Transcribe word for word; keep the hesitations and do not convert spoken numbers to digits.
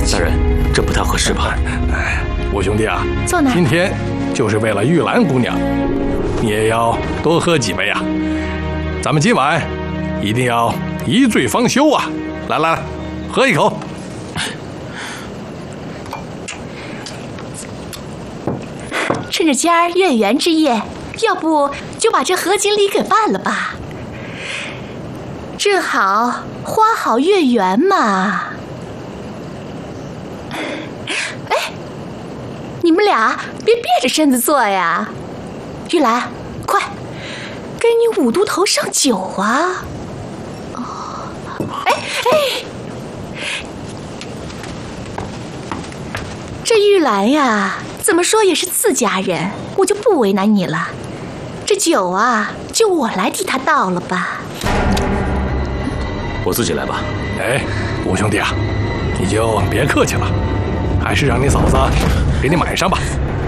大人，这不太合适吧？ 哎，五兄弟啊， 坐哪儿？ 今天就是为了玉兰姑娘，你也要多喝几杯啊！咱们今晚一定要一醉方休啊！来来来，喝一口。 趁着今儿月圆之夜，要不就把这合卺礼给办了吧？正好花好月圆嘛。哎，你们俩别憋着身子坐呀！玉兰，快，给你五都头上酒啊！哦，哎哎，这玉兰呀，怎么说也是自家人，我就不为难你了。这酒啊，就我来替她倒了吧。 我自己来吧。 哎，五兄弟啊，你就别客气了，还是让你嫂子给你买上吧。